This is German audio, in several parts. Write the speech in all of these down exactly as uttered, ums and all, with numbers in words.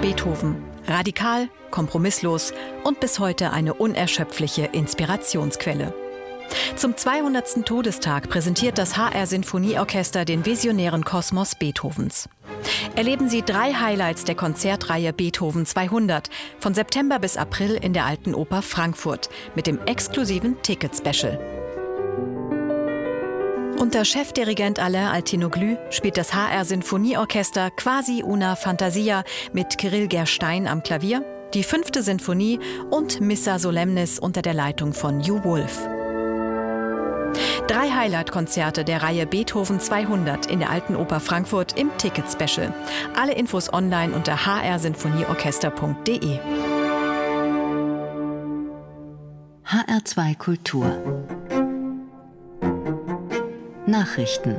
Beethoven. Radikal, kompromisslos und bis heute eine unerschöpfliche Inspirationsquelle. Zum zweihundertsten Todestag präsentiert das H R-Sinfonieorchester den visionären Kosmos Beethovens. Erleben Sie drei Highlights der Konzertreihe Beethoven zweihundert von September bis April in der Alten Oper Frankfurt mit dem exklusiven Ticket-Special. Unter Chefdirigent Alain Altinoglu spielt das H R-Sinfonieorchester Quasi una Fantasia mit Kirill Gerstein am Klavier, die fünfte Sinfonie und Missa Solemnis unter der Leitung von Hugh Wolf. Drei Highlight-Konzerte der Reihe Beethoven zweihundert in der Alten Oper Frankfurt im Ticket-Special. Alle Infos online unter h r sinfonieorchester punkt d e. H R zwei Kultur Nachrichten.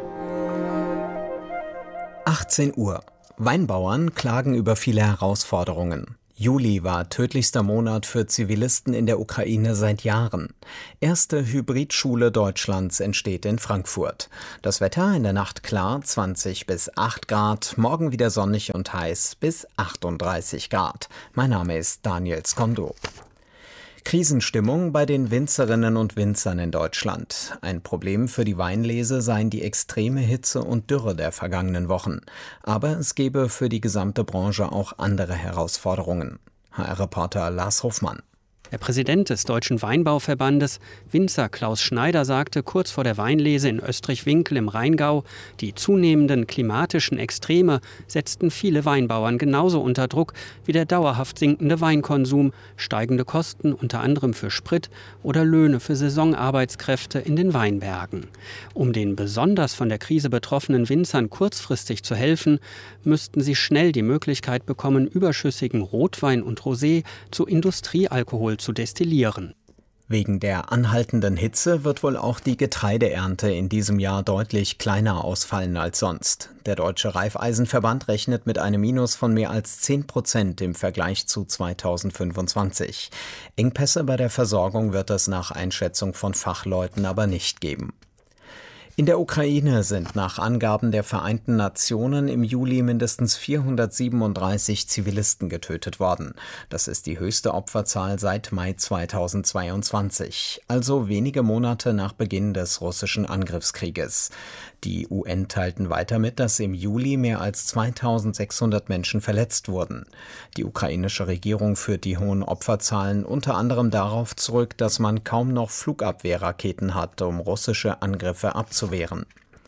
achtzehn Uhr. Weinbauern klagen über viele Herausforderungen. Juli war tödlichster Monat für Zivilisten in der Ukraine seit Jahren. Erste Hybridschule Deutschlands entsteht in Frankfurt. Das Wetter in der Nacht klar, zwanzig bis acht Grad, morgen wieder sonnig und heiß bis achtunddreißig Grad. Mein Name ist Daniel Skondo. Krisenstimmung bei den Winzerinnen und Winzern in Deutschland. Ein Problem für die Weinlese seien die extreme Hitze und Dürre der vergangenen Wochen. Aber es gebe für die gesamte Branche auch andere Herausforderungen. H R-Reporter Lars Hofmann. Der Präsident des Deutschen Weinbauverbandes, Winzer Klaus Schneider, sagte kurz vor der Weinlese in Österreich-Winkel im Rheingau, die zunehmenden klimatischen Extreme setzten viele Weinbauern genauso unter Druck wie der dauerhaft sinkende Weinkonsum, steigende Kosten unter anderem für Sprit oder Löhne für Saisonarbeitskräfte in den Weinbergen. Um den besonders von der Krise betroffenen Winzern kurzfristig zu helfen, müssten sie schnell die Möglichkeit bekommen, überschüssigen Rotwein und Rosé zu Industriealkohol zu destillieren. Wegen der anhaltenden Hitze wird wohl auch die Getreideernte in diesem Jahr deutlich kleiner ausfallen als sonst. Der Deutsche Reifeisenverband rechnet mit einem Minus von mehr als zehn Prozent im Vergleich zu zweitausendfünfundzwanzig. Engpässe bei der Versorgung wird es nach Einschätzung von Fachleuten aber nicht geben. In der Ukraine sind nach Angaben der Vereinten Nationen im Juli mindestens vierhundertsiebenunddreißig Zivilisten getötet worden. Das ist die höchste Opferzahl seit Mai zweitausendzweiundzwanzig, also wenige Monate nach Beginn des russischen Angriffskrieges. Die U N teilten weiter mit, dass im Juli mehr als zweitausendsechshundert Menschen verletzt wurden. Die ukrainische Regierung führt die hohen Opferzahlen unter anderem darauf zurück, dass man kaum noch Flugabwehrraketen hat, um russische Angriffe abzuwehren.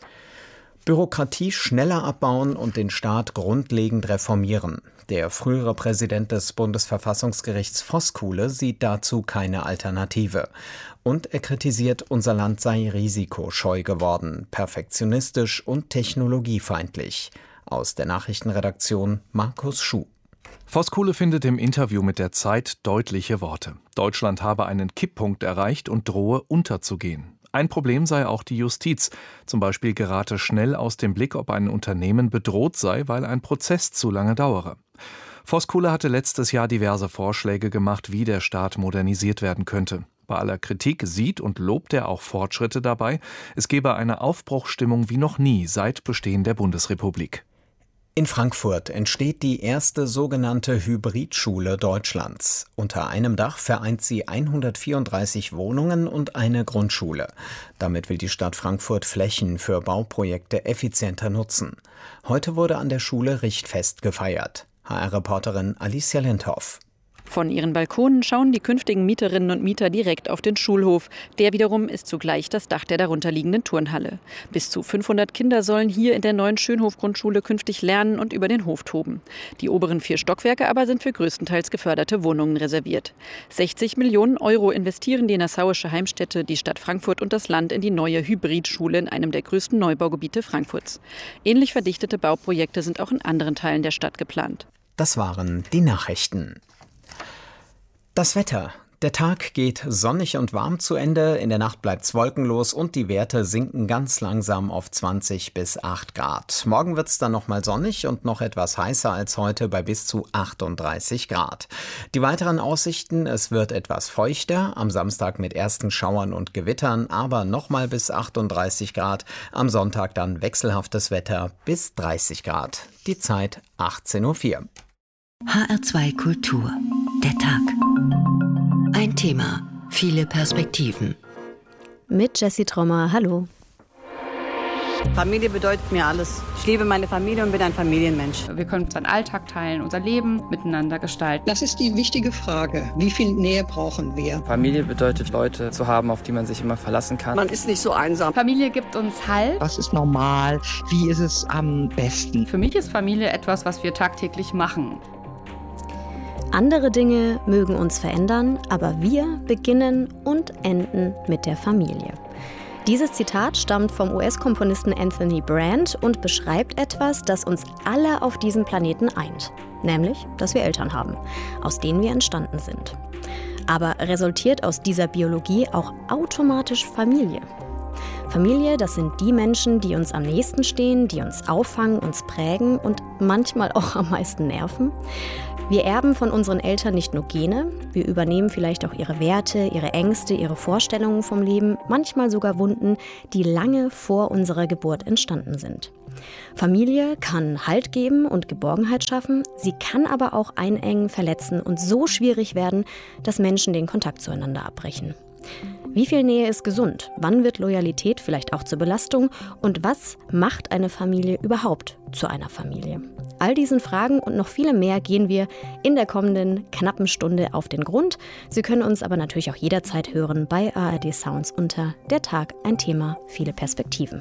Bürokratie schneller abbauen und den Staat grundlegend reformieren. Der frühere Präsident des Bundesverfassungsgerichts Voskuhle sieht dazu keine Alternative. Und er kritisiert, unser Land sei risikoscheu geworden, perfektionistisch und technologiefeindlich. Aus der Nachrichtenredaktion Markus Schuh. Voskuhle findet im Interview mit der Zeit deutliche Worte. Deutschland habe einen Kipppunkt erreicht und drohe unterzugehen. Ein Problem sei auch die Justiz. Zum Beispiel gerate schnell aus dem Blick, ob ein Unternehmen bedroht sei, weil ein Prozess zu lange dauere. Voskuhle hatte letztes Jahr diverse Vorschläge gemacht, wie der Staat modernisiert werden könnte. Bei aller Kritik sieht und lobt er auch Fortschritte dabei. Es gebe eine Aufbruchsstimmung wie noch nie seit Bestehen der Bundesrepublik. In Frankfurt entsteht die erste sogenannte Hybridschule Deutschlands. Unter einem Dach vereint sie hundertvierunddreißig Wohnungen und eine Grundschule. Damit will die Stadt Frankfurt Flächen für Bauprojekte effizienter nutzen. Heute wurde an der Schule Richtfest gefeiert. H R-Reporterin Alicia Lindhoff. Von ihren Balkonen schauen die künftigen Mieterinnen und Mieter direkt auf den Schulhof. Der wiederum ist zugleich das Dach der darunterliegenden Turnhalle. Bis zu fünfhundert Kinder sollen hier in der neuen Schönhof-Grundschule künftig lernen und über den Hof toben. Die oberen vier Stockwerke aber sind für größtenteils geförderte Wohnungen reserviert. sechzig Millionen Euro investieren die nassauische Heimstätte, die Stadt Frankfurt und das Land in die neue Hybridschule in einem der größten Neubaugebiete Frankfurts. Ähnlich verdichtete Bauprojekte sind auch in anderen Teilen der Stadt geplant. Das waren die Nachrichten. Das Wetter. Der Tag geht sonnig und warm zu Ende, in der Nacht bleibt's wolkenlos und die Werte sinken ganz langsam auf zwanzig bis acht Grad. Morgen wird's dann nochmal sonnig und noch etwas heißer als heute bei bis zu achtunddreißig Grad. Die weiteren Aussichten, es wird etwas feuchter, am Samstag mit ersten Schauern und Gewittern, aber nochmal bis achtunddreißig Grad. Am Sonntag dann wechselhaftes Wetter bis dreißig Grad. Die Zeit achtzehn Uhr vier. H R zwei Kultur. Der Tag. Ein Thema, viele Perspektiven. Mit Jessie Trommer, hallo. Familie bedeutet mir alles. Ich liebe meine Familie und bin ein Familienmensch. Wir können unseren Alltag teilen, unser Leben miteinander gestalten. Das ist die wichtige Frage. Wie viel Nähe brauchen wir? Familie bedeutet, Leute zu haben, auf die man sich immer verlassen kann. Man ist nicht so einsam. Familie gibt uns Halt. Was ist normal? Wie ist es am besten? Für mich ist Familie etwas, was wir tagtäglich machen. Andere Dinge mögen uns verändern, aber wir beginnen und enden mit der Familie. Dieses Zitat stammt vom U S-Komponisten Anthony Brand und beschreibt etwas, das uns alle auf diesem Planeten eint. Nämlich, dass wir Eltern haben, aus denen wir entstanden sind. Aber resultiert aus dieser Biologie auch automatisch Familie? Familie, das sind die Menschen, die uns am nächsten stehen, die uns auffangen, uns prägen und manchmal auch am meisten nerven. Wir erben von unseren Eltern nicht nur Gene, wir übernehmen vielleicht auch ihre Werte, ihre Ängste, ihre Vorstellungen vom Leben, manchmal sogar Wunden, die lange vor unserer Geburt entstanden sind. Familie kann Halt geben und Geborgenheit schaffen, sie kann aber auch einengen, verletzen und so schwierig werden, dass Menschen den Kontakt zueinander abbrechen. Wie viel Nähe ist gesund? Wann wird Loyalität vielleicht auch zur Belastung? Und was macht eine Familie überhaupt zu einer Familie? All diesen Fragen und noch viele mehr gehen wir in der kommenden knappen Stunde auf den Grund. Sie können uns aber natürlich auch jederzeit hören bei A R D Sounds unter Der Tag, ein Thema, viele Perspektiven.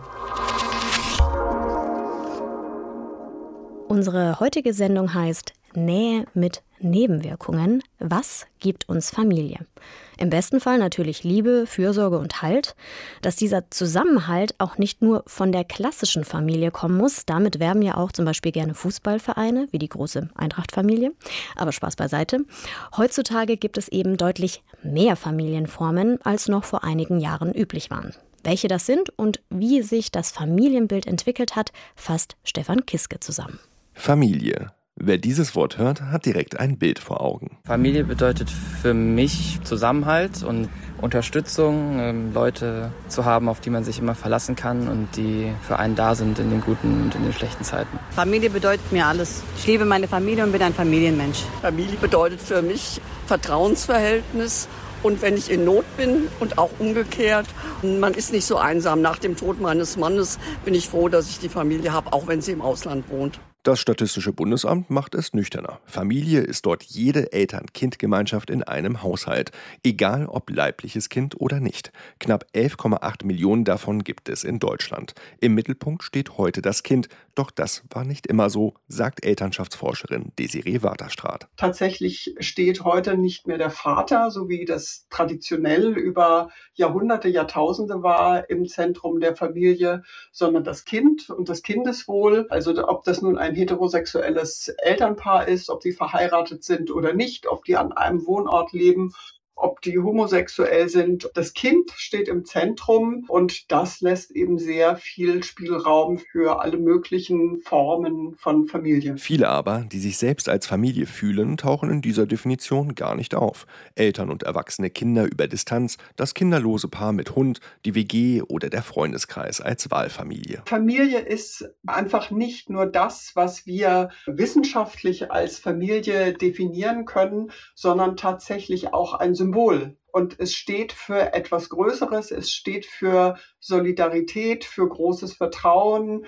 Unsere heutige Sendung heißt Nähe mit Nebenwirkungen. Was gibt uns Familie? Im besten Fall natürlich Liebe, Fürsorge und Halt. Dass dieser Zusammenhalt auch nicht nur von der klassischen Familie kommen muss. Damit werben ja auch zum Beispiel gerne Fußballvereine, wie die große Eintracht-Familie. Aber Spaß beiseite. Heutzutage gibt es eben deutlich mehr Familienformen, als noch vor einigen Jahren üblich waren. Welche das sind und wie sich das Familienbild entwickelt hat, fasst Stefan Kiske zusammen. Familie. Wer dieses Wort hört, hat direkt ein Bild vor Augen. Familie bedeutet für mich Zusammenhalt und Unterstützung, ähm, Leute zu haben, auf die man sich immer verlassen kann und die für einen da sind in den guten und in den schlechten Zeiten. Familie bedeutet mir alles. Ich liebe meine Familie und bin ein Familienmensch. Familie bedeutet für mich Vertrauensverhältnis. Und wenn ich in Not bin und auch umgekehrt, man ist nicht so einsam. Nach dem Tod meines Mannes bin ich froh, dass ich die Familie habe, auch wenn sie im Ausland wohnt. Das Statistische Bundesamt macht es nüchterner. Familie ist dort jede Eltern-Kind-Gemeinschaft in einem Haushalt, egal ob leibliches Kind oder nicht. Knapp elf Komma acht Millionen davon gibt es in Deutschland. Im Mittelpunkt steht heute das Kind, doch das war nicht immer so, sagt Elternschaftsforscherin Desiree Waterstraat. Tatsächlich steht heute nicht mehr der Vater, so wie das traditionell über Jahrhunderte, Jahrtausende war, im Zentrum der Familie, sondern das Kind und das Kindeswohl. Also ob das nun ein heterosexuelles Elternpaar ist, ob sie verheiratet sind oder nicht, ob die an einem Wohnort leben, ob die homosexuell sind. Das Kind steht im Zentrum und das lässt eben sehr viel Spielraum für alle möglichen Formen von Familie. Viele aber, die sich selbst als Familie fühlen, tauchen in dieser Definition gar nicht auf. Eltern und erwachsene Kinder über Distanz, das kinderlose Paar mit Hund, die W G oder der Freundeskreis als Wahlfamilie. Familie ist einfach nicht nur das, was wir wissenschaftlich als Familie definieren können, sondern tatsächlich auch ein Symbol. Und es steht für etwas Größeres, es steht für Solidarität, für großes Vertrauen,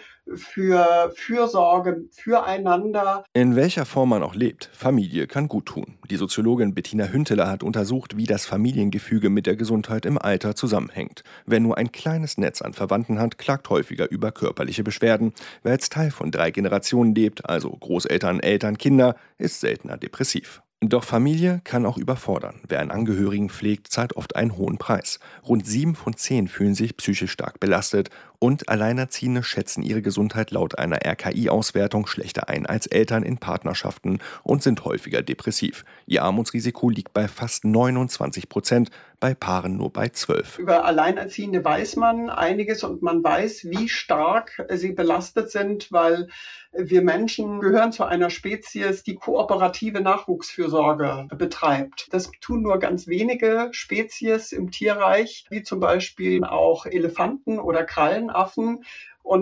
für Fürsorge, füreinander. In welcher Form man auch lebt, Familie kann gut tun. Die Soziologin Bettina Hünteler hat untersucht, wie das Familiengefüge mit der Gesundheit im Alter zusammenhängt. Wer nur ein kleines Netz an Verwandten hat, klagt häufiger über körperliche Beschwerden. Wer als Teil von drei Generationen lebt, also Großeltern, Eltern, Kinder, ist seltener depressiv. Doch Familie kann auch überfordern. Wer einen Angehörigen pflegt, zahlt oft einen hohen Preis. Rund sieben von zehn fühlen sich psychisch stark belastet und Alleinerziehende schätzen ihre Gesundheit laut einer R K I-Auswertung schlechter ein als Eltern in Partnerschaften und sind häufiger depressiv. Ihr Armutsrisiko liegt bei fast neunundzwanzig Prozent, bei Paaren nur bei zwölf. Über Alleinerziehende weiß man einiges und man weiß, wie stark sie belastet sind, weil wir Menschen gehören zu einer Spezies, die kooperative Nachwuchsfürsorge betreibt. Das tun nur ganz wenige Spezies im Tierreich, wie zum Beispiel auch Elefanten oder Krallenaffen. Und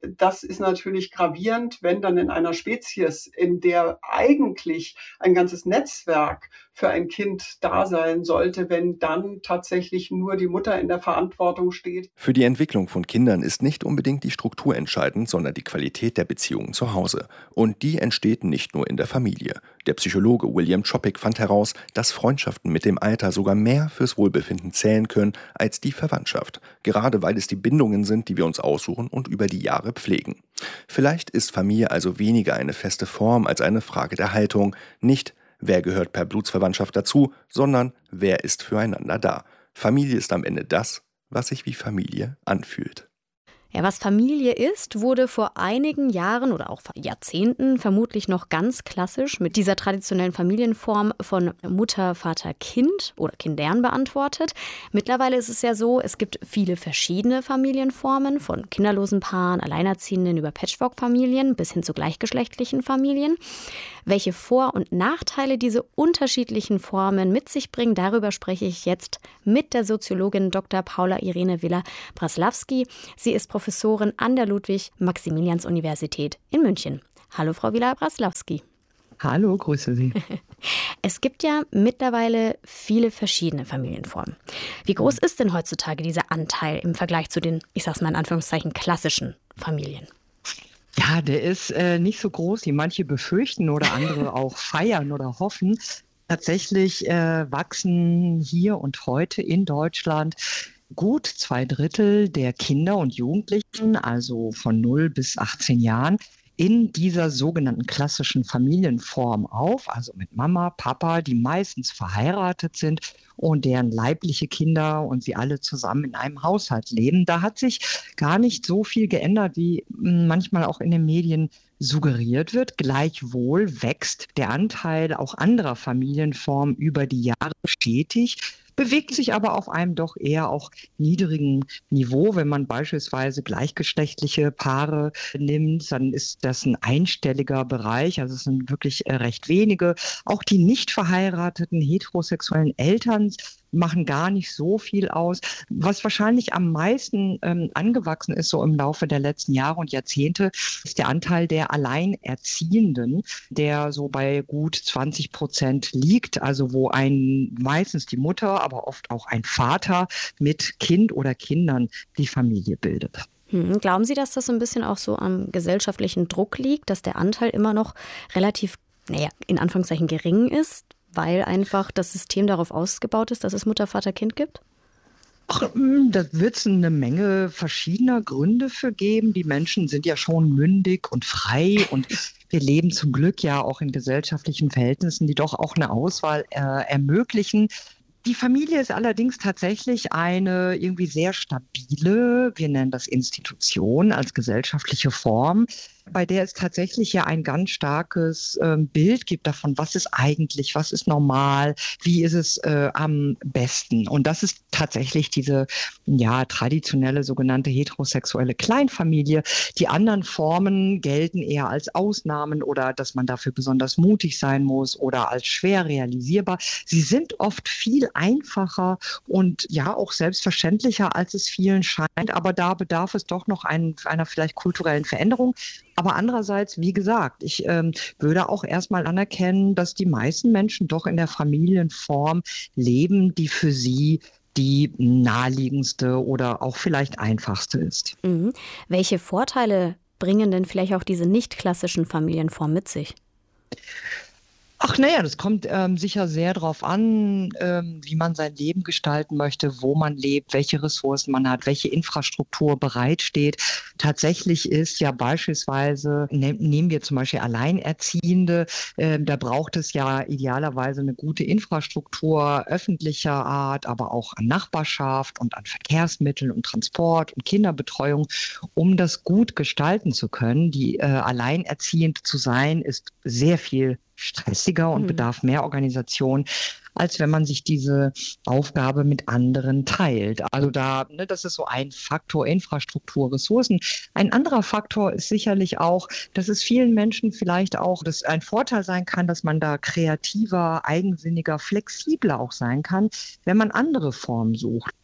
das ist natürlich gravierend, wenn dann in einer Spezies, in der eigentlich ein ganzes Netzwerk für ein Kind da sein sollte, wenn dann tatsächlich nur die Mutter in der Verantwortung steht. Für die Entwicklung von Kindern ist nicht unbedingt die Struktur entscheidend, sondern die Qualität der Beziehungen zu Hause. Und die entsteht nicht nur in der Familie. Der Psychologe William Chopik fand heraus, dass Freundschaften mit dem Alter sogar mehr fürs Wohlbefinden zählen können als die Verwandtschaft. Gerade weil es die Bindungen sind, die wir uns aussuchen und über die Jahre pflegen. Vielleicht ist Familie also weniger eine feste Form als eine Frage der Haltung. Nicht, wer gehört per Blutsverwandtschaft dazu, sondern wer ist füreinander da. Familie ist am Ende das, was sich wie Familie anfühlt. Ja, was Familie ist, wurde vor einigen Jahren oder auch Jahrzehnten vermutlich noch ganz klassisch mit dieser traditionellen Familienform von Mutter, Vater, Kind oder Kindern beantwortet. Mittlerweile ist es ja so, es gibt viele verschiedene Familienformen, von kinderlosen Paaren, Alleinerziehenden über Patchwork-Familien bis hin zu gleichgeschlechtlichen Familien. Welche Vor- und Nachteile diese unterschiedlichen Formen mit sich bringen, darüber spreche ich jetzt mit der Soziologin Doktor Paula Irene Villa-Braslawski. Sie ist Professorin an der Ludwig-Maximilians-Universität in München. Hallo, Frau Villa-Braslawski. Hallo, grüße Sie. Es gibt ja mittlerweile viele verschiedene Familienformen. Wie groß ist denn heutzutage dieser Anteil im Vergleich zu den, ich sag's mal in Anführungszeichen, klassischen Familien? Ja, der ist äh, nicht so groß, wie manche befürchten oder andere auch feiern oder hoffen. Tatsächlich äh, wachsen hier und heute in Deutschland gut zwei Drittel der Kinder und Jugendlichen, also von null bis achtzehn Jahren, in dieser sogenannten klassischen Familienform auf, also mit Mama, Papa, die meistens verheiratet sind und deren leibliche Kinder und sie alle zusammen in einem Haushalt leben. Da hat sich gar nicht so viel geändert, wie manchmal auch in den Medien suggeriert wird. Gleichwohl wächst der Anteil auch anderer Familienformen über die Jahre stetig, bewegt sich aber auf einem doch eher auch niedrigen Niveau. Wenn man beispielsweise gleichgeschlechtliche Paare nimmt, dann ist das ein einstelliger Bereich, also es sind wirklich recht wenige. Auch die nicht verheirateten heterosexuellen Eltern machen gar nicht so viel aus. Was wahrscheinlich am meisten ähm, angewachsen ist, so im Laufe der letzten Jahre und Jahrzehnte, ist der Anteil der Alleinerziehenden, der so bei gut zwanzig Prozent liegt, also wo ein meistens die Mutter, aber oft auch ein Vater mit Kind oder Kindern die Familie bildet. Hm, glauben Sie, dass das so ein bisschen auch so am gesellschaftlichen Druck liegt, dass der Anteil immer noch relativ, naja, in Anführungszeichen gering ist? Weil einfach das System darauf ausgebaut ist, dass es Mutter, Vater, Kind gibt? Ach, da wird es eine Menge verschiedener Gründe für geben. Die Menschen sind ja schon mündig und frei und wir leben zum Glück ja auch in gesellschaftlichen Verhältnissen, die doch auch eine Auswahl äh, ermöglichen. Die Familie ist allerdings tatsächlich eine irgendwie sehr stabile, wir nennen das Institution als gesellschaftliche Form, bei der es tatsächlich ja ein ganz starkes äh, Bild gibt davon, was ist eigentlich, was ist normal, wie ist es äh, am besten. Und das ist tatsächlich diese ja traditionelle sogenannte heterosexuelle Kleinfamilie. Die anderen Formen gelten eher als Ausnahmen oder dass man dafür besonders mutig sein muss oder als schwer realisierbar. Sie sind oft viel einfacher und ja auch selbstverständlicher, als es vielen scheint. Aber da bedarf es doch noch ein, einer vielleicht kulturellen Veränderung. Aber andererseits, wie gesagt, ich ähm, würde auch erstmal anerkennen, dass die meisten Menschen doch in der Familienform leben, die für sie die naheliegendste oder auch vielleicht einfachste ist. Mhm. Welche Vorteile bringen denn vielleicht auch diese nicht klassischen Familienformen mit sich? Ach naja, das kommt ähm, sicher sehr darauf an, ähm, wie man sein Leben gestalten möchte, wo man lebt, welche Ressourcen man hat, welche Infrastruktur bereitsteht. Tatsächlich ist ja beispielsweise, ne, nehmen wir zum Beispiel Alleinerziehende, äh, da braucht es ja idealerweise eine gute Infrastruktur öffentlicher Art, aber auch an Nachbarschaft und an Verkehrsmitteln und Transport und Kinderbetreuung, um das gut gestalten zu können. Die äh, alleinerziehend zu sein, ist sehr viel stressiger und bedarf mehr Organisation, als wenn man sich diese Aufgabe mit anderen teilt. Also da, ne, das ist so ein Faktor, Infrastruktur, Ressourcen. Ein anderer Faktor ist sicherlich auch, dass es vielen Menschen vielleicht auch das ein Vorteil sein kann, dass man da kreativer, eigensinniger, flexibler auch sein kann, wenn man andere Formen sucht.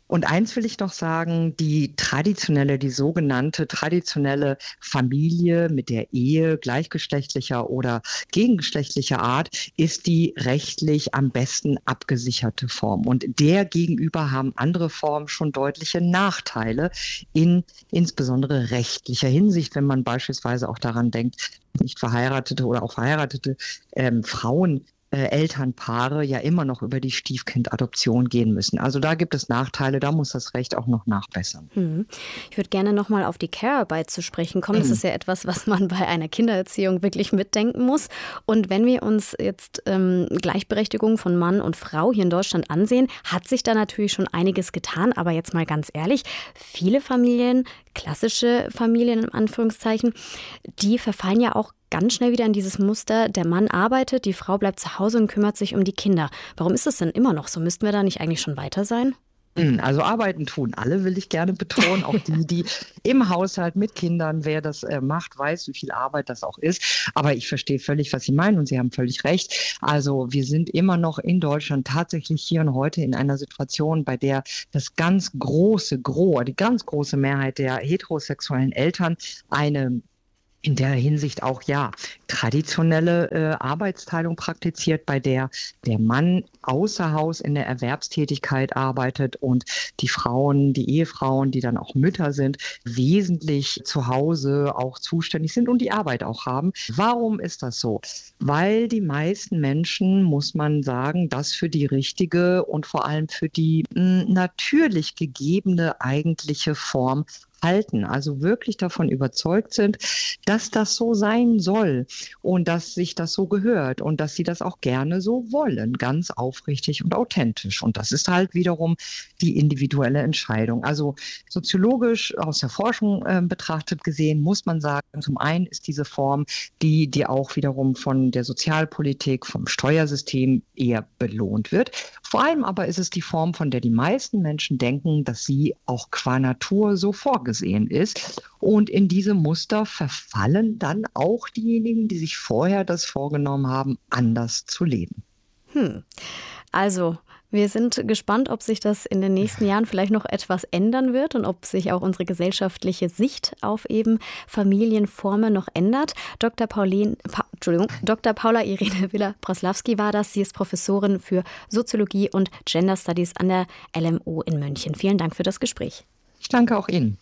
Und eins will ich noch sagen, die traditionelle, die sogenannte traditionelle Familie mit der Ehe gleichgeschlechtlicher oder gegengeschlechtlicher Art ist die rechtlich am besten abgesicherte Form. Und der gegenüber haben andere Formen schon deutliche Nachteile in insbesondere rechtlicher Hinsicht, wenn man beispielsweise auch daran denkt, nicht verheiratete oder auch verheiratete ähm, Frauen, Äh, Elternpaare ja immer noch über die Stiefkindadoption gehen müssen. Also da gibt es Nachteile, da muss das Recht auch noch nachbessern. Hm. Ich würde gerne noch mal auf die Care-Arbeit zu sprechen kommen. Das Mhm. ist ja etwas, was man bei einer Kindererziehung wirklich mitdenken muss. Und wenn wir uns jetzt ähm, Gleichberechtigung von Mann und Frau hier in Deutschland ansehen, hat sich da natürlich schon einiges getan. Aber jetzt mal ganz ehrlich, viele Familien, klassische Familien in Anführungszeichen, die verfallen ja auch ganz schnell wieder in dieses Muster, der Mann arbeitet, die Frau bleibt zu Hause und kümmert sich um die Kinder. Warum ist das denn immer noch so? Müssten wir da nicht eigentlich schon weiter sein? Also arbeiten tun alle, will ich gerne betonen. Auch die, die im Haushalt mit Kindern, wer das äh, macht, weiß, wie viel Arbeit das auch ist. Aber ich verstehe völlig, was Sie meinen und Sie haben völlig recht. Also wir sind immer noch in Deutschland tatsächlich hier und heute in einer Situation, bei der das ganz große Gros, die ganz große Mehrheit der heterosexuellen Eltern eine in der Hinsicht auch, ja, traditionelle äh, Arbeitsteilung praktiziert, bei der der Mann außer Haus in der Erwerbstätigkeit arbeitet und die Frauen, die Ehefrauen, die dann auch Mütter sind, wesentlich zu Hause auch zuständig sind und die Arbeit auch haben. Warum ist das so? Weil die meisten Menschen, muss man sagen, das für die richtige und vor allem für die mh, natürlich gegebene eigentliche Form halten, also wirklich davon überzeugt sind, dass das so sein soll und dass sich das so gehört und dass sie das auch gerne so wollen, ganz aufrichtig und authentisch. Und das ist halt wiederum die individuelle Entscheidung. Also soziologisch aus der Forschung äh, betrachtet gesehen, muss man sagen, zum einen ist diese Form, die, die auch wiederum von der Sozialpolitik, vom Steuersystem eher belohnt wird. Vor allem aber ist es die Form, von der die meisten Menschen denken, dass sie auch qua Natur so vorgesehen ist. Und in diese Muster verfallen dann auch diejenigen, die sich vorher das vorgenommen haben, anders zu leben. Hm. Also, wir sind gespannt, ob sich das in den nächsten Jahren vielleicht noch etwas ändern wird und ob sich auch unsere gesellschaftliche Sicht auf eben Familienformen noch ändert. Doktor Pauline, pa, Entschuldigung, Doktor Paula Irene Willer-Broslawski war das. Sie ist Professorin für Soziologie und Gender Studies an der L M U in München. Vielen Dank für das Gespräch. Ich danke auch Ihnen.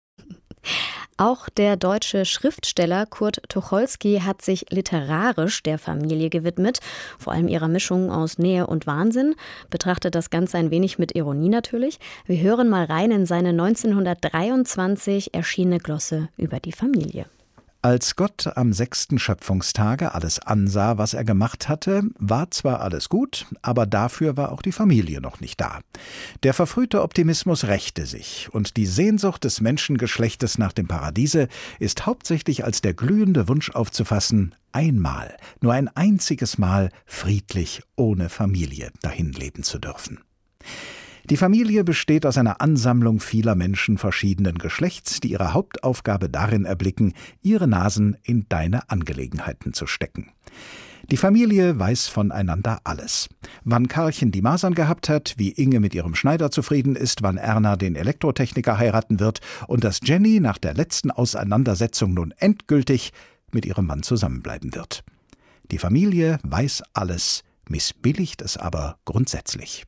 Auch der deutsche Schriftsteller Kurt Tucholsky hat sich literarisch der Familie gewidmet, vor allem ihrer Mischung aus Nähe und Wahnsinn, betrachtet das Ganze ein wenig mit Ironie natürlich. Wir hören mal rein in seine neunzehnhundertdreiundzwanzig erschienene Glosse über die Familie. Als Gott am sechsten Schöpfungstage alles ansah, was er gemacht hatte, war zwar alles gut, aber dafür war auch die Familie noch nicht da. Der verfrühte Optimismus rächte sich, und die Sehnsucht des Menschengeschlechtes nach dem Paradiese ist hauptsächlich als der glühende Wunsch aufzufassen, einmal, nur ein einziges Mal friedlich ohne Familie dahinleben zu dürfen. Die Familie besteht aus einer Ansammlung vieler Menschen verschiedenen Geschlechts, die ihre Hauptaufgabe darin erblicken, ihre Nasen in deine Angelegenheiten zu stecken. Die Familie weiß voneinander alles. Wann Karlchen die Masern gehabt hat, wie Inge mit ihrem Schneider zufrieden ist, wann Erna den Elektrotechniker heiraten wird und dass Jenny nach der letzten Auseinandersetzung nun endgültig mit ihrem Mann zusammenbleiben wird. Die Familie weiß alles, missbilligt es aber grundsätzlich.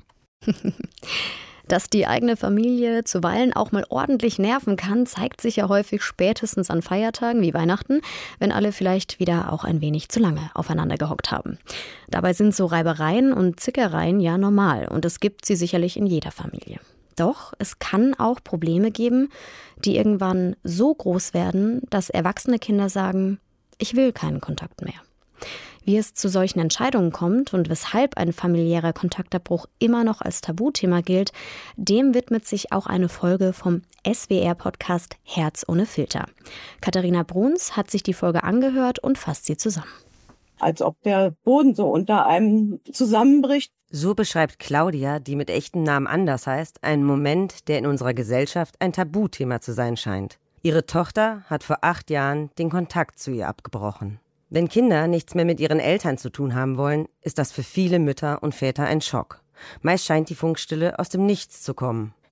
Dass die eigene Familie zuweilen auch mal ordentlich nerven kann, zeigt sich ja häufig spätestens an Feiertagen wie Weihnachten, wenn alle vielleicht wieder auch ein wenig zu lange aufeinander gehockt haben. Dabei sind so Reibereien und Zickereien ja normal und es gibt sie sicherlich in jeder Familie. Doch es kann auch Probleme geben, die irgendwann so groß werden, dass erwachsene Kinder sagen, ich will keinen Kontakt mehr. Wie es zu solchen Entscheidungen kommt und weshalb ein familiärer Kontaktabbruch immer noch als Tabuthema gilt, dem widmet sich auch eine Folge vom S W R-Podcast Herz ohne Filter. Katharina Bruns hat sich die Folge angehört und fasst sie zusammen. Als ob der Boden so unter einem zusammenbricht. So beschreibt Claudia, die mit echtem Namen anders heißt, einen Moment, der in unserer Gesellschaft ein Tabuthema zu sein scheint. Ihre Tochter hat vor acht Jahren den Kontakt zu ihr abgebrochen. Wenn Kinder nichts mehr mit ihren Eltern zu tun haben wollen, ist das für viele Mütter und Väter ein Schock. Meist scheint die Funkstille aus dem Nichts zu kommen.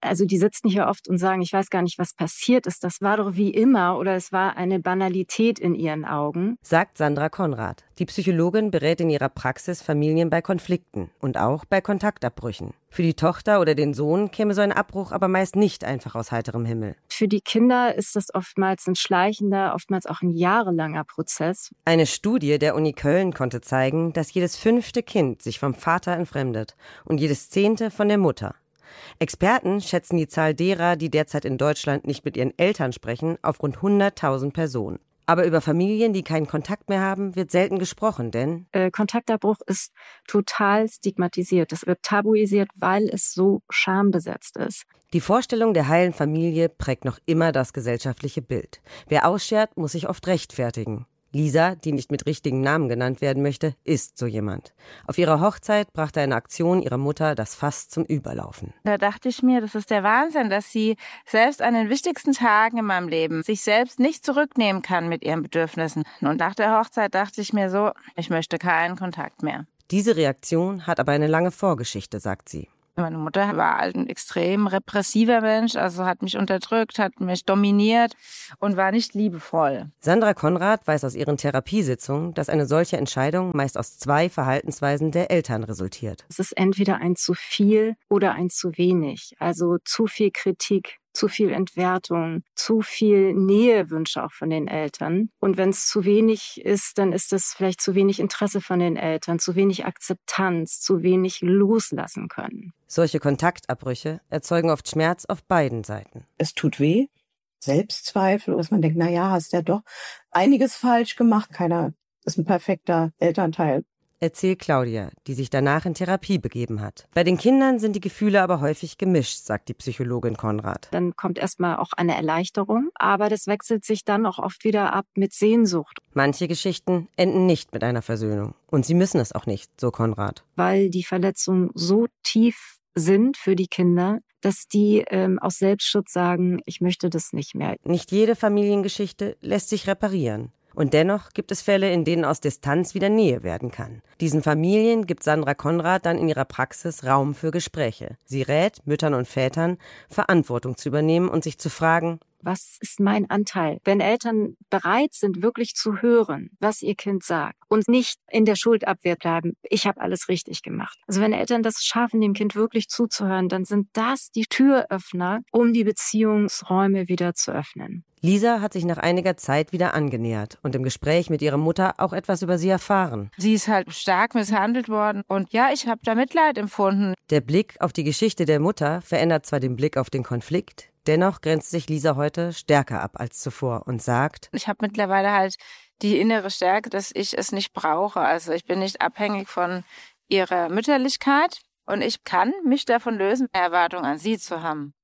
Also die sitzen hier oft und sagen, ich weiß gar nicht, was passiert ist. Das war doch wie immer oder es war eine Banalität in ihren Augen. Sagt Sandra Konrad. Die Psychologin berät in ihrer Praxis Familien bei Konflikten und auch bei Kontaktabbrüchen. Für die Tochter oder den Sohn käme so ein Abbruch aber meist nicht einfach aus heiterem Himmel. Für die Kinder ist das oftmals ein schleichender, oftmals auch ein jahrelanger Prozess. Eine Studie der Uni Köln konnte zeigen, dass jedes fünfte Kind sich vom Vater entfremdet und jedes zehnte von der Mutter. Experten schätzen die Zahl derer, die derzeit in Deutschland nicht mit ihren Eltern sprechen, auf rund hunderttausend Personen. Aber über Familien, die keinen Kontakt mehr haben, wird selten gesprochen, denn äh, Kontaktabbruch ist total stigmatisiert. Es wird tabuisiert, weil es so schambesetzt ist. Die Vorstellung der heilen Familie prägt noch immer das gesellschaftliche Bild. Wer ausschert, muss sich oft rechtfertigen. Lisa, die nicht mit richtigen Namen genannt werden möchte, ist so jemand. Auf ihrer Hochzeit brachte eine Aktion ihrer Mutter das Fass zum Überlaufen. Da dachte ich mir, das ist der Wahnsinn, dass sie selbst an den wichtigsten Tagen in meinem Leben sich selbst nicht zurücknehmen kann mit ihren Bedürfnissen. Und nach der Hochzeit dachte ich mir so, ich möchte keinen Kontakt mehr. Diese Reaktion hat aber eine lange Vorgeschichte, sagt sie. Meine Mutter war halt ein extrem repressiver Mensch, also hat mich unterdrückt, hat mich dominiert und war nicht liebevoll. Sandra Konrad weiß aus ihren Therapiesitzungen, dass eine solche Entscheidung meist aus zwei Verhaltensweisen der Eltern resultiert. Es ist entweder ein zu viel oder ein zu wenig, also zu viel Kritik, zu viel Entwertung, zu viel Nähewünsche auch von den Eltern. Und wenn es zu wenig ist, dann ist es vielleicht zu wenig Interesse von den Eltern, zu wenig Akzeptanz, zu wenig loslassen können. Solche Kontaktabbrüche erzeugen oft Schmerz auf beiden Seiten. Es tut weh, Selbstzweifel, dass man denkt, na ja, hast ja doch einiges falsch gemacht. Keiner ist ein perfekter Elternteil. Erzählt Claudia, die sich danach in Therapie begeben hat. Bei den Kindern sind die Gefühle aber häufig gemischt, sagt die Psychologin Konrad. Dann kommt erstmal auch eine Erleichterung, aber das wechselt sich dann auch oft wieder ab mit Sehnsucht. Manche Geschichten enden nicht mit einer Versöhnung. Und sie müssen es auch nicht, so Konrad. Weil die Verletzungen so tief sind für die Kinder, dass die ähm, aus Selbstschutz sagen, ich möchte das nicht mehr. Nicht jede Familiengeschichte lässt sich reparieren. Und dennoch gibt es Fälle, in denen aus Distanz wieder Nähe werden kann. Diesen Familien gibt Sandra Konrad dann in ihrer Praxis Raum für Gespräche. Sie rät Müttern und Vätern, Verantwortung zu übernehmen und sich zu fragen, was ist mein Anteil? Wenn Eltern bereit sind, wirklich zu hören, was ihr Kind sagt und nicht in der Schuldabwehr bleiben, ich habe alles richtig gemacht. Also wenn Eltern das schaffen, dem Kind wirklich zuzuhören, dann sind das die Türöffner, um die Beziehungsräume wieder zu öffnen. Lisa hat sich nach einiger Zeit wieder angenähert und im Gespräch mit ihrer Mutter auch etwas über sie erfahren. Sie ist halt stark misshandelt worden und ja, ich habe da Mitleid empfunden. Der Blick auf die Geschichte der Mutter verändert zwar den Blick auf den Konflikt, dennoch grenzt sich Lisa heute stärker ab als zuvor und sagt, ich habe mittlerweile halt die innere Stärke, dass ich es nicht brauche. Also ich bin nicht abhängig von ihrer Mütterlichkeit und ich kann mich davon lösen, Erwartungen an sie zu haben.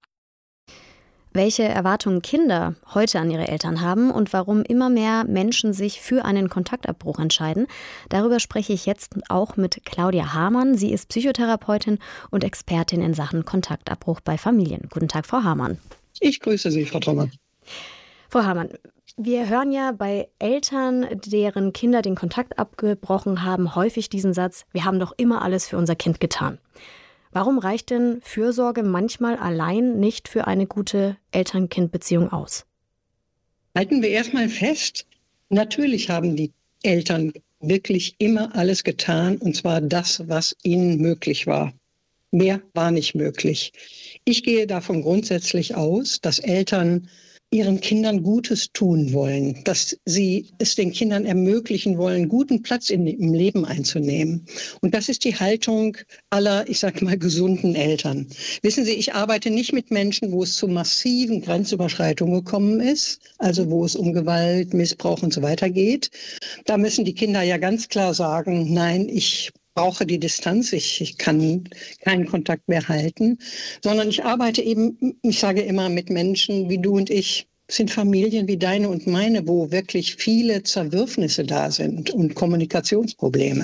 Welche Erwartungen Kinder heute an ihre Eltern haben und warum immer mehr Menschen sich für einen Kontaktabbruch entscheiden, darüber spreche ich jetzt auch mit Claudia Hamann. Sie ist Psychotherapeutin und Expertin in Sachen Kontaktabbruch bei Familien. Guten Tag, Frau Hamann. Ich grüße Sie, Frau Thommann. Frau Hamann, wir hören ja bei Eltern, deren Kinder den Kontakt abgebrochen haben, häufig diesen Satz, wir haben doch immer alles für unser Kind getan. Warum reicht denn Fürsorge manchmal allein nicht für eine gute Eltern-Kind-Beziehung aus? Halten wir erstmal fest, natürlich haben die Eltern wirklich immer alles getan, und zwar das, was ihnen möglich war. Mehr war nicht möglich. Ich gehe davon grundsätzlich aus, dass Eltern ihren Kindern Gutes tun wollen, dass sie es den Kindern ermöglichen wollen, guten Platz in, im Leben einzunehmen. Und das ist die Haltung aller, ich sag mal, gesunden Eltern. Wissen Sie, ich arbeite nicht mit Menschen, wo es zu massiven Grenzüberschreitungen gekommen ist, also wo es um Gewalt, Missbrauch und so weiter geht. Da müssen die Kinder ja ganz klar sagen, nein, ich brauche die Distanz, ich, ich kann keinen Kontakt mehr halten, sondern ich arbeite eben, ich sage immer, mit Menschen wie du und ich. Es sind Familien wie deine und meine, wo wirklich viele Zerwürfnisse da sind und Kommunikationsprobleme.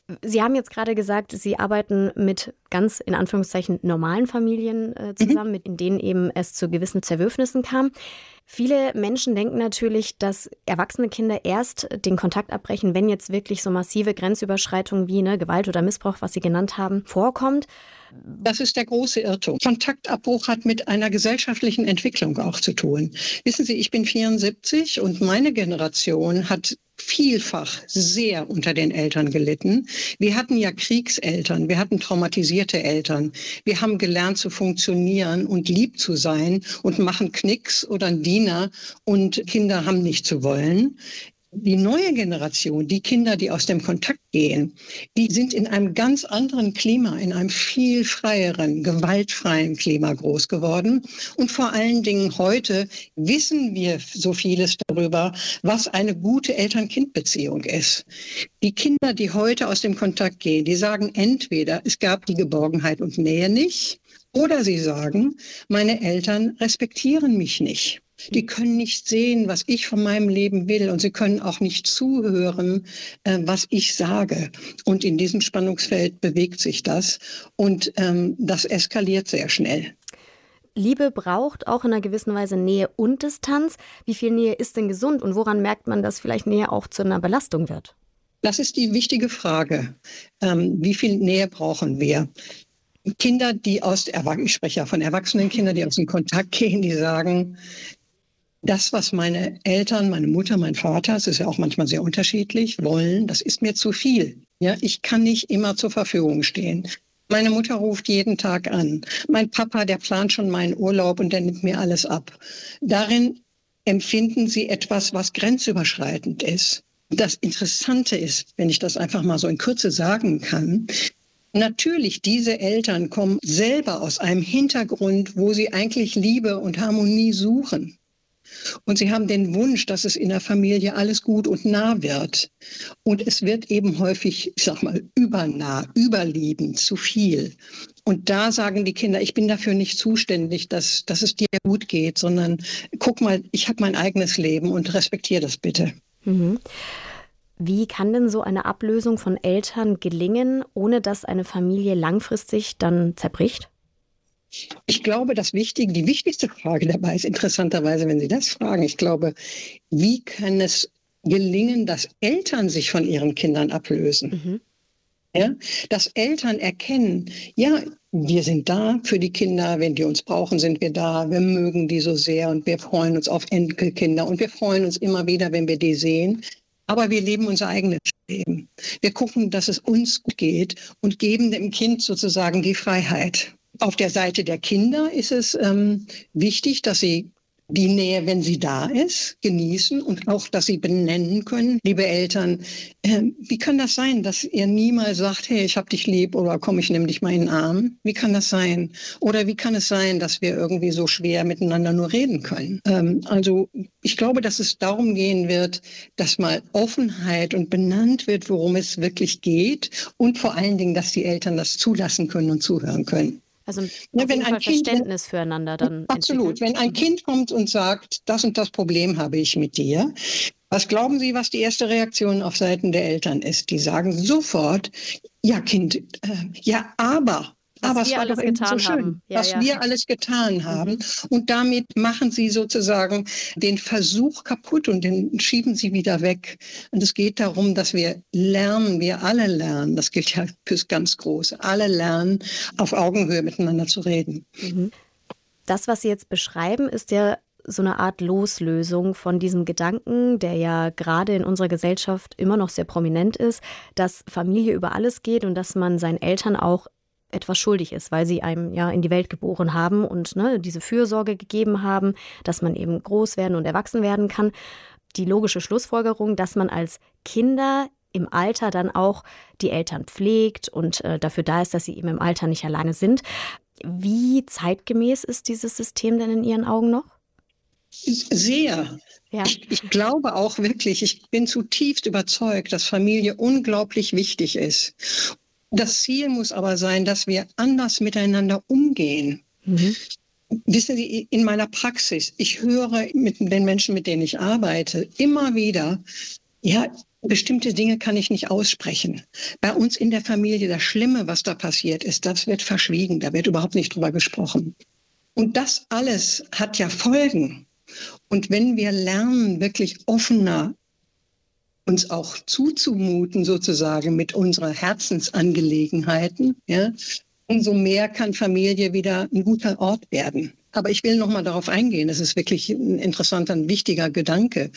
Sie haben jetzt gerade gesagt, Sie arbeiten mit ganz in Anführungszeichen normalen Familien äh, zusammen, mhm. mit in denen eben es zu gewissen Zerwürfnissen kam. Viele Menschen denken natürlich, dass erwachsene Kinder erst den Kontakt abbrechen, wenn jetzt wirklich so massive Grenzüberschreitungen wie ne, Gewalt oder Missbrauch, was Sie genannt haben, vorkommt. Das ist der große Irrtum. Kontaktabbruch hat mit einer gesellschaftlichen Entwicklung auch zu tun. Wissen Sie, ich bin vierundsiebzig und meine Generation hat vielfach sehr unter den Eltern gelitten. Wir hatten ja Kriegseltern, wir hatten traumatisierte Eltern. Wir haben gelernt zu funktionieren und lieb zu sein und machen Knicks oder einen Diener und Kinder haben nicht zu wollen. Die neue Generation, die Kinder, die aus dem Kontakt gehen, die sind in einem ganz anderen Klima, in einem viel freieren, gewaltfreien Klima groß geworden. Und vor allen Dingen heute wissen wir so vieles darüber, was eine gute Eltern-Kind-Beziehung ist. Die Kinder, die heute aus dem Kontakt gehen, die sagen entweder, es gab die Geborgenheit und Nähe nicht, oder sie sagen, meine Eltern respektieren mich nicht. Die können nicht sehen, was ich von meinem Leben will und sie können auch nicht zuhören, äh, was ich sage. Und in diesem Spannungsfeld bewegt sich das und ähm, das eskaliert sehr schnell. Liebe braucht auch in einer gewissen Weise Nähe und Distanz. Wie viel Nähe ist denn gesund und woran merkt man, dass vielleicht Nähe auch zu einer Belastung wird? Das ist die wichtige Frage. Ähm, wie viel Nähe brauchen wir? Kinder, die aus, ich spreche ja von erwachsenen Kindern, die aus dem Kontakt gehen, die sagen, das, was meine Eltern, meine Mutter, mein Vater, es ist ja auch manchmal sehr unterschiedlich, wollen, das ist mir zu viel. Ja, ich kann nicht immer zur Verfügung stehen. Meine Mutter ruft jeden Tag an. Mein Papa, der plant schon meinen Urlaub und der nimmt mir alles ab. Darin empfinden sie etwas, was grenzüberschreitend ist. Das Interessante ist, wenn ich das einfach mal so in Kürze sagen kann, natürlich, diese Eltern kommen selber aus einem Hintergrund, wo sie eigentlich Liebe und Harmonie suchen. Und sie haben den Wunsch, dass es in der Familie alles gut und nah wird. Und es wird eben häufig, ich sag mal, übernah, überliebend, zu viel. Und da sagen die Kinder, ich bin dafür nicht zuständig, dass, dass es dir gut geht, sondern guck mal, ich habe mein eigenes Leben und respektiere das bitte. Mhm. Wie kann denn so eine Ablösung von Eltern gelingen, ohne dass eine Familie langfristig dann zerbricht? Ich glaube, das Wichtige, die wichtigste Frage dabei ist interessanterweise, wenn Sie das fragen, ich glaube, wie kann es gelingen, dass Eltern sich von ihren Kindern ablösen? Mhm. Ja? Dass Eltern erkennen, ja, wir sind da für die Kinder, wenn die uns brauchen, sind wir da, wir mögen die so sehr und wir freuen uns auf Enkelkinder und wir freuen uns immer wieder, wenn wir die sehen. Aber wir leben unser eigenes Leben. Wir gucken, dass es uns gut geht und geben dem Kind sozusagen die Freiheit. Auf der Seite der Kinder ist es ähm, wichtig, dass sie die Nähe, wenn sie da ist, genießen und auch, dass sie benennen können. Liebe Eltern, äh, wie kann das sein, dass ihr niemals sagt, hey, ich hab dich lieb oder komm, ich nehme dich mal in den Arm? Wie kann das sein? Oder wie kann es sein, dass wir irgendwie so schwer miteinander nur reden können? Ähm, also ich glaube, dass es darum gehen wird, dass mal Offenheit und benannt wird, worum es wirklich geht und vor allen Dingen, dass die Eltern das zulassen können und zuhören können. Also ja, wenn ein kind, Verständnis füreinander dann absolut. Entwickeln. Wenn ein Kind kommt und sagt, das und das Problem habe ich mit dir, was glauben Sie, was die erste Reaktion auf Seiten der Eltern ist? Die sagen sofort, ja Kind, äh, ja aber. Was aber wir es war alles doch irgendwie getan so schön, haben. Ja, was ja. wir alles getan haben. Mhm. Und damit machen sie sozusagen den Versuch kaputt und den schieben sie wieder weg. Und es geht darum, dass wir lernen, wir alle lernen, das gilt ja fürs ganz Große, alle lernen, auf Augenhöhe miteinander zu reden. Mhm. Das, was Sie jetzt beschreiben, ist ja so eine Art Loslösung von diesem Gedanken, der ja gerade in unserer Gesellschaft immer noch sehr prominent ist, dass Familie über alles geht und dass man seinen Eltern auch etwas schuldig ist, weil sie einem ja in die Welt geboren haben und ne, diese Fürsorge gegeben haben, dass man eben groß werden und erwachsen werden kann. Die logische Schlussfolgerung, dass man als Kinder im Alter dann auch die Eltern pflegt und äh, dafür da ist, dass sie eben im Alter nicht alleine sind. Wie zeitgemäß ist dieses System denn in Ihren Augen noch? Sehr. Ja. Ich, ich glaube auch wirklich, ich bin zutiefst überzeugt, dass Familie unglaublich wichtig ist. Das Ziel muss aber sein, dass wir anders miteinander umgehen. Mhm. Wissen Sie, in meiner Praxis, ich höre mit den Menschen, mit denen ich arbeite, immer wieder, ja, Bestimmte Dinge kann ich nicht aussprechen. Bei uns in der Familie, das Schlimme, was da passiert ist, das wird verschwiegen, da wird überhaupt nicht drüber gesprochen. Und das alles hat ja Folgen. Und wenn wir lernen, wirklich offener uns auch zuzumuten, sozusagen mit unseren Herzensangelegenheiten, ja, umso mehr kann Familie wieder ein guter Ort werden. Aber ich will noch mal darauf eingehen, das ist wirklich ein interessanter, ein wichtiger Gedanke.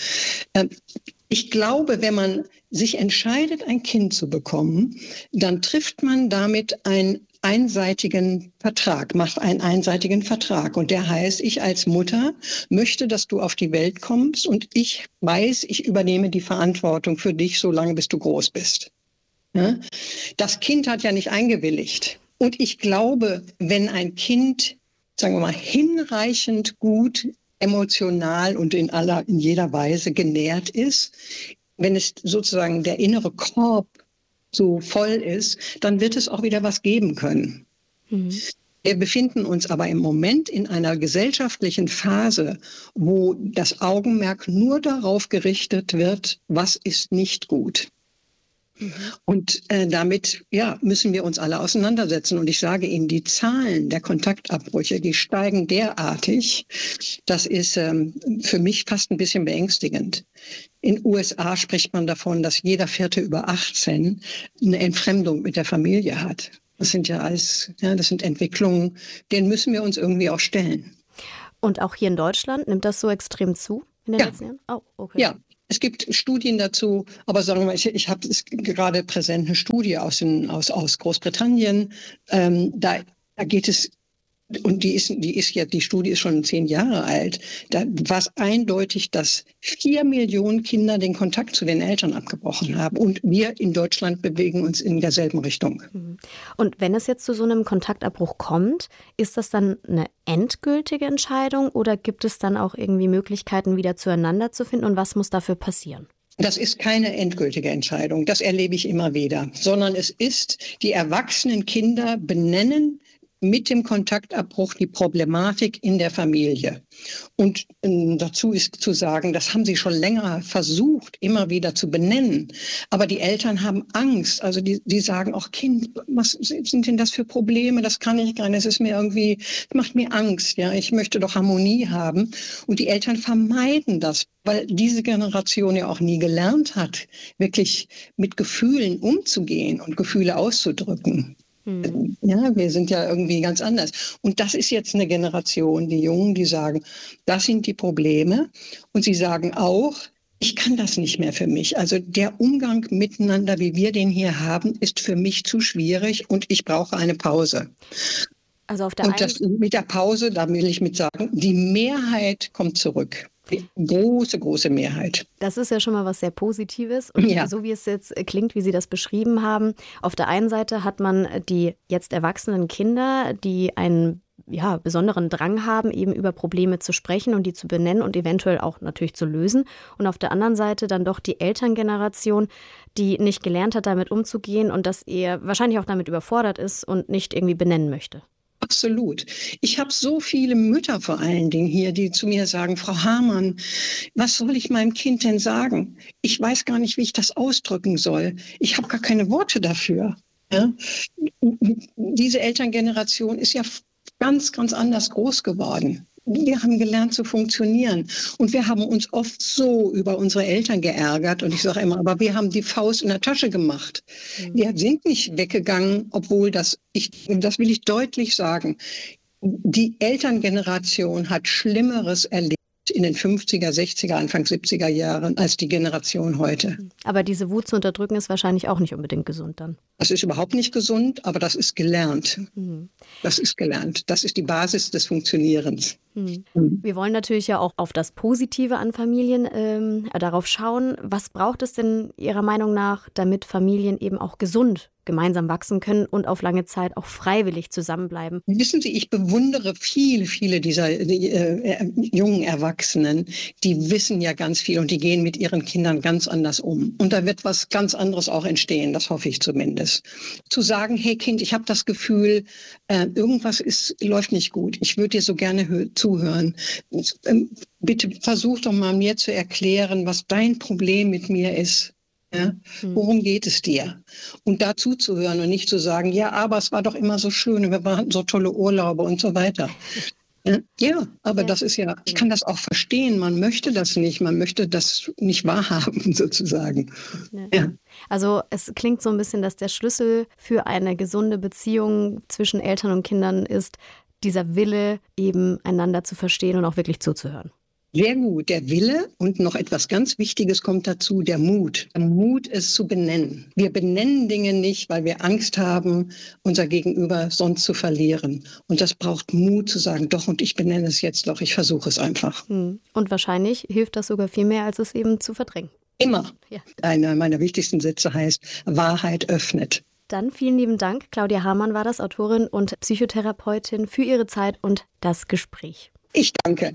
Ich glaube, wenn man sich entscheidet, ein Kind zu bekommen, dann trifft man damit einen einseitigen Vertrag, macht einen einseitigen Vertrag. Und der heißt, ich als Mutter möchte, dass du auf die Welt kommst und ich weiß, ich übernehme die Verantwortung für dich, solange bis du groß bist. Ja? Das Kind hat ja nicht eingewilligt. Und ich glaube, wenn ein Kind, sagen wir mal, hinreichend gut emotional und in aller, in jeder Weise genährt ist, wenn es sozusagen der innere Korb so voll ist, dann wird es auch wieder was geben können. Mhm. Wir befinden uns aber im Moment in einer gesellschaftlichen Phase, wo das Augenmerk nur darauf gerichtet wird, was ist nicht gut. Mhm. Und äh, damit ja, müssen wir uns alle auseinandersetzen. Und ich sage Ihnen, die Zahlen der Kontaktabbrüche, die steigen derartig, das ist ähm, für mich fast ein bisschen beängstigend. In den U S A spricht man davon, dass jeder Vierte über achtzehn eine Entfremdung mit der Familie hat. Das sind ja alles, ja, das sind Entwicklungen, denen müssen wir uns irgendwie auch stellen. Und auch hier in Deutschland nimmt das so extrem zu in den ja. letzten Jahren? Oh, okay. Ja. Es gibt Studien dazu, aber sagen wir mal, ich, ich habe gerade präsent eine Studie aus, den, aus, aus Großbritannien. Ähm, da, da geht es, und die ist, die ist ja, die Studie ist schon zehn Jahre alt. Da war es eindeutig, dass vier Millionen Kinder den Kontakt zu den Eltern abgebrochen haben. Und wir in Deutschland bewegen uns in derselben Richtung. Und wenn es jetzt zu so einem Kontaktabbruch kommt, ist das dann eine endgültige Entscheidung oder gibt es dann auch irgendwie Möglichkeiten, wieder zueinander zu finden? Und was muss dafür passieren? Das ist keine endgültige Entscheidung. Das erlebe ich immer wieder. Sondern es ist, die erwachsenen Kinder benennen mit dem Kontaktabbruch die Problematik in der Familie. Und äh, dazu ist zu sagen, das haben sie schon länger versucht, immer wieder zu benennen. Aber die Eltern haben Angst. Also die, die sagen auch, Kind, was sind denn das für Probleme? Das kann ich gar nicht. Das ist mir irgendwie, das macht mir Angst. Ja, ich möchte doch Harmonie haben. Und die Eltern vermeiden das, weil diese Generation ja auch nie gelernt hat, wirklich mit Gefühlen umzugehen und Gefühle auszudrücken. Hm. Ja, wir sind ja irgendwie ganz anders. Und das ist jetzt eine Generation, die Jungen, die sagen, das sind die Probleme. Und sie sagen auch, ich kann das nicht mehr für mich. Also der Umgang miteinander, wie wir den hier haben, ist für mich zu schwierig und ich brauche eine Pause. Also auf der und das, mit der Pause, da will ich mit sagen, die Mehrheit kommt zurück. Die große, große Mehrheit. Das ist ja schon mal was sehr Positives. Und ja. so wie es jetzt klingt, wie Sie das beschrieben haben, auf der einen Seite hat man die jetzt erwachsenen Kinder, die einen ja, besonderen Drang haben, eben über Probleme zu sprechen und die zu benennen und eventuell auch natürlich zu lösen. Und auf der anderen Seite dann doch die Elterngeneration, die nicht gelernt hat, damit umzugehen und das eher wahrscheinlich auch damit überfordert ist und nicht irgendwie benennen möchte. Absolut. Ich habe so viele Mütter vor allen Dingen hier, die zu mir sagen, Frau Hamann, was soll ich meinem Kind denn sagen? Ich weiß gar nicht, wie ich das ausdrücken soll. Ich habe gar keine Worte dafür. Ja? Diese Elterngeneration ist ja ganz, ganz anders groß geworden. Wir haben gelernt zu funktionieren und wir haben uns oft so über unsere Eltern geärgert und ich sage immer, aber wir haben die Faust in der Tasche gemacht. Mhm. Wir sind nicht weggegangen, obwohl das, ich, das will ich deutlich sagen, die Elterngeneration hat Schlimmeres erlebt in den fünfziger, sechziger, Anfang siebziger Jahren als die Generation heute. Aber diese Wut zu unterdrücken ist wahrscheinlich auch nicht unbedingt gesund dann. Das ist überhaupt nicht gesund, aber das ist gelernt. Mhm. Das ist gelernt. Das ist die Basis des Funktionierens. Mhm. Wir wollen natürlich ja auch auf das Positive an Familien ähm, darauf schauen. Was braucht es denn Ihrer Meinung nach, damit Familien eben auch gesund gemeinsam wachsen können und auf lange Zeit auch freiwillig zusammenbleiben? Wissen Sie, ich bewundere viele, viele dieser die, äh, jungen Erwachsenen, die wissen ja ganz viel und die gehen mit ihren Kindern ganz anders um. Und da wird was ganz anderes auch entstehen, das hoffe ich zumindest. Zu sagen, hey Kind, ich habe das Gefühl, äh, irgendwas ist, läuft nicht gut. Ich würde dir so gerne hö- zuhören. Ähm, bitte versuch doch mal mir zu erklären, was dein Problem mit mir ist. Ja? Worum geht es dir? Und dazu zu hören und nicht zu sagen, ja, aber es war doch immer so schön und wir hatten so tolle Urlaube und so weiter. Ja, aber ja. das ist ja, ich kann das auch verstehen. Man möchte das nicht, man möchte das nicht wahrhaben sozusagen. Ja. Ja. Also es klingt so ein bisschen, dass der Schlüssel für eine gesunde Beziehung zwischen Eltern und Kindern ist, dieser Wille, eben einander zu verstehen und auch wirklich zuzuhören. Sehr gut, der Wille und noch etwas ganz Wichtiges kommt dazu, der Mut. Der Mut, es zu benennen. Wir benennen Dinge nicht, weil wir Angst haben, unser Gegenüber sonst zu verlieren. Und das braucht Mut zu sagen, doch, und ich benenne es jetzt doch, ich versuche es einfach. Und wahrscheinlich hilft das sogar viel mehr, als es eben zu verdrängen. Immer. Ja. Einer meiner wichtigsten Sätze heißt, Wahrheit öffnet. Dann vielen lieben Dank. Claudia Hamann war das, Autorin und Psychotherapeutin, für ihre Zeit und das Gespräch. Ich danke.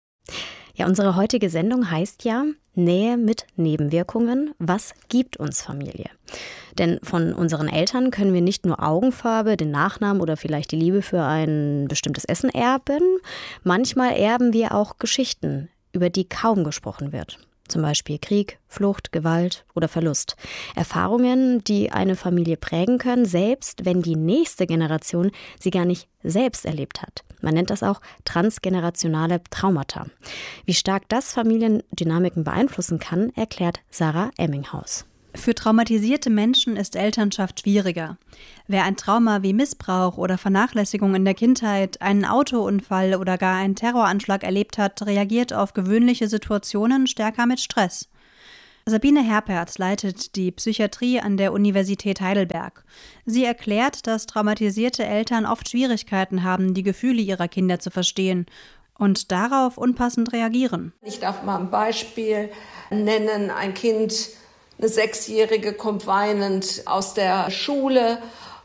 Ja, unsere heutige Sendung heißt ja Nähe mit Nebenwirkungen. Was gibt uns Familie? Denn von unseren Eltern können wir nicht nur Augenfarbe, den Nachnamen oder vielleicht die Liebe für ein bestimmtes Essen erben. Manchmal erben wir auch Geschichten, über die kaum gesprochen wird. Zum Beispiel Krieg, Flucht, Gewalt oder Verlust. Erfahrungen, die eine Familie prägen können, selbst wenn die nächste Generation sie gar nicht selbst erlebt hat. Man nennt das auch transgenerationale Traumata. Wie stark das Familiendynamiken beeinflussen kann, erklärt Sarah Emminghaus. Für traumatisierte Menschen ist Elternschaft schwieriger. Wer ein Trauma wie Missbrauch oder Vernachlässigung in der Kindheit, einen Autounfall oder gar einen Terroranschlag erlebt hat, reagiert auf gewöhnliche Situationen stärker mit Stress. Sabine Herperz leitet die Psychiatrie an der Universität Heidelberg. Sie erklärt, dass traumatisierte Eltern oft Schwierigkeiten haben, die Gefühle ihrer Kinder zu verstehen und darauf unpassend reagieren. Ich darf mal ein Beispiel nennen. Ein Kind, eine Sechsjährige, kommt weinend aus der Schule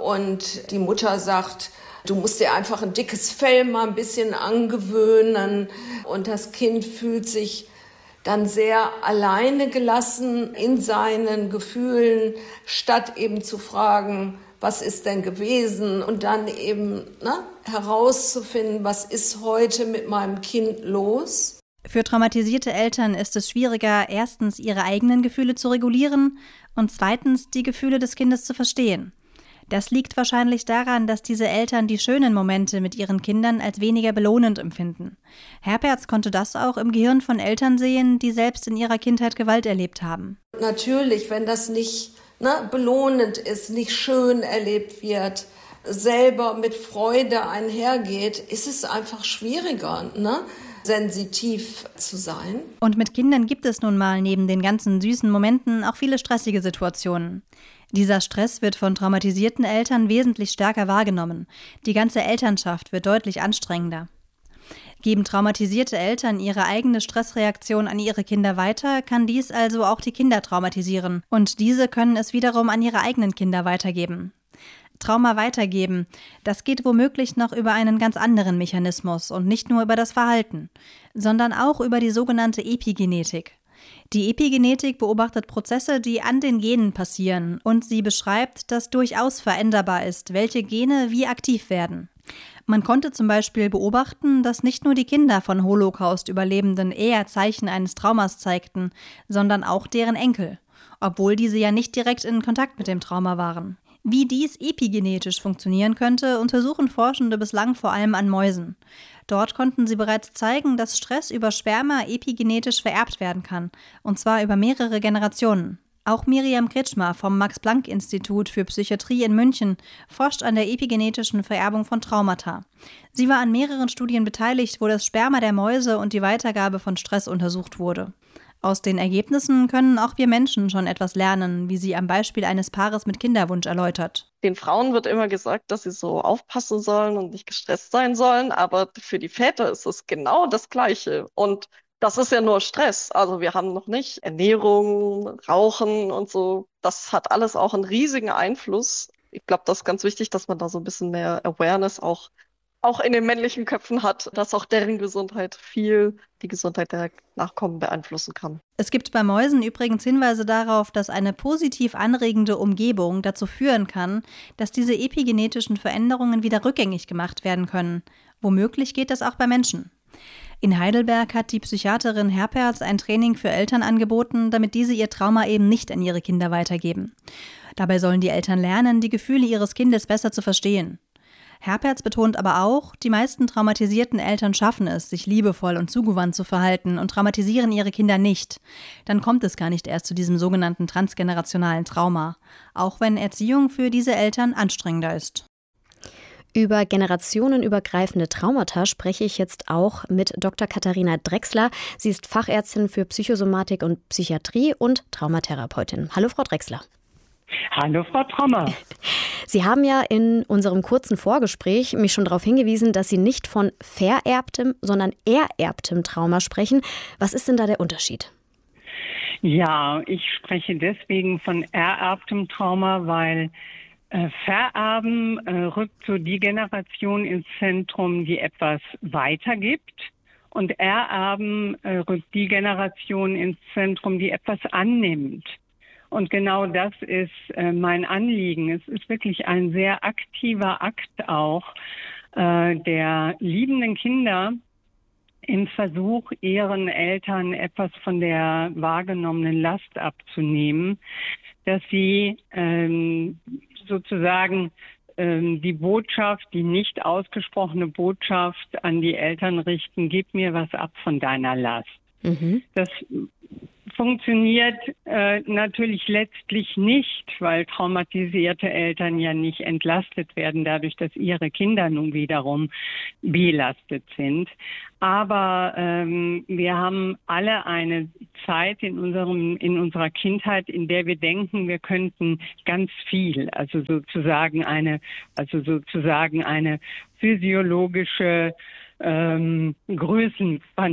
und die Mutter sagt, du musst dir einfach ein dickes Fell mal ein bisschen angewöhnen. Und das Kind fühlt sich dann sehr alleine gelassen in seinen Gefühlen, statt eben zu fragen, was ist denn gewesen? Und dann eben ne, herauszufinden, was ist heute mit meinem Kind los? Für traumatisierte Eltern ist es schwieriger, erstens ihre eigenen Gefühle zu regulieren und zweitens die Gefühle des Kindes zu verstehen. Das liegt wahrscheinlich daran, dass diese Eltern die schönen Momente mit ihren Kindern als weniger belohnend empfinden. Herperz konnte das auch im Gehirn von Eltern sehen, die selbst in ihrer Kindheit Gewalt erlebt haben. Natürlich, wenn das nicht ne, belohnend ist, nicht schön erlebt wird, selber mit Freude einhergeht, ist es einfach schwieriger, ne? sensitiv zu sein. Und mit Kindern gibt es nun mal neben den ganzen süßen Momenten auch viele stressige Situationen. Dieser Stress wird von traumatisierten Eltern wesentlich stärker wahrgenommen. Die ganze Elternschaft wird deutlich anstrengender. Geben traumatisierte Eltern ihre eigene Stressreaktion an ihre Kinder weiter, kann dies also auch die Kinder traumatisieren. Und diese können es wiederum an ihre eigenen Kinder weitergeben. Trauma weitergeben, das geht womöglich noch über einen ganz anderen Mechanismus und nicht nur über das Verhalten, sondern auch über die sogenannte Epigenetik. Die Epigenetik beobachtet Prozesse, die an den Genen passieren, und sie beschreibt, dass durchaus veränderbar ist, welche Gene wie aktiv werden. Man konnte zum Beispiel beobachten, dass nicht nur die Kinder von Holocaust-Überlebenden eher Zeichen eines Traumas zeigten, sondern auch deren Enkel, obwohl diese ja nicht direkt in Kontakt mit dem Trauma waren. Wie dies epigenetisch funktionieren könnte, untersuchen Forschende bislang vor allem an Mäusen. Dort konnten sie bereits zeigen, dass Stress über Sperma epigenetisch vererbt werden kann, und zwar über mehrere Generationen. Auch Miriam Kretschmer vom Max-Planck-Institut für Psychiatrie in München forscht an der epigenetischen Vererbung von Traumata. Sie war an mehreren Studien beteiligt, wo das Sperma der Mäuse und die Weitergabe von Stress untersucht wurde. Aus den Ergebnissen können auch wir Menschen schon etwas lernen, wie sie am Beispiel eines Paares mit Kinderwunsch erläutert. Den Frauen wird immer gesagt, dass sie so aufpassen sollen und nicht gestresst sein sollen, aber für die Väter ist es genau das Gleiche. Und das ist ja nur Stress. Also wir haben noch nicht Ernährung, Rauchen und so. Das hat alles auch einen riesigen Einfluss. Ich glaube, das ist ganz wichtig, dass man da so ein bisschen mehr Awareness auch auch in den männlichen Köpfen hat, dass auch deren Gesundheit viel die Gesundheit der Nachkommen beeinflussen kann. Es gibt bei Mäusen übrigens Hinweise darauf, dass eine positiv anregende Umgebung dazu führen kann, dass diese epigenetischen Veränderungen wieder rückgängig gemacht werden können. Womöglich geht das auch bei Menschen. In Heidelberg hat die Psychiaterin Herperz ein Training für Eltern angeboten, damit diese ihr Trauma eben nicht an ihre Kinder weitergeben. Dabei sollen die Eltern lernen, die Gefühle ihres Kindes besser zu verstehen. Herperz betont aber auch, die meisten traumatisierten Eltern schaffen es, sich liebevoll und zugewandt zu verhalten und traumatisieren ihre Kinder nicht. Dann kommt es gar nicht erst zu diesem sogenannten transgenerationalen Trauma, auch wenn Erziehung für diese Eltern anstrengender ist. Über generationenübergreifende Traumata spreche ich jetzt auch mit Doktor Katharina Drechsler. Sie ist Fachärztin für Psychosomatik und Psychiatrie und Traumatherapeutin. Hallo, Frau Drechsler. Hallo, Frau Trommer. Sie haben ja in unserem kurzen Vorgespräch mich schon darauf hingewiesen, dass Sie nicht von vererbtem, sondern ererbtem Trauma sprechen. Was ist denn da der Unterschied? Ja, ich spreche deswegen von ererbtem Trauma, weil äh, Vererben äh, rückt so die Generation ins Zentrum, die etwas weitergibt. Und Ererben äh, rückt die Generation ins Zentrum, die etwas annimmt. Und genau das ist äh, mein Anliegen. Es ist wirklich ein sehr aktiver Akt auch äh, der liebenden Kinder im Versuch, ihren Eltern etwas von der wahrgenommenen Last abzunehmen, dass sie ähm, sozusagen ähm, die Botschaft, die nicht ausgesprochene Botschaft an die Eltern richten, gib mir was ab von deiner Last. Mhm. Das funktioniert äh, natürlich letztlich nicht, weil traumatisierte Eltern ja nicht entlastet werden, dadurch, dass ihre Kinder nun wiederum belastet sind. Aber ähm, wir haben alle eine Zeit in unserem in unserer Kindheit, in der wir denken, wir könnten ganz viel, also sozusagen eine, also sozusagen eine physiologische ähm, Größenfantasie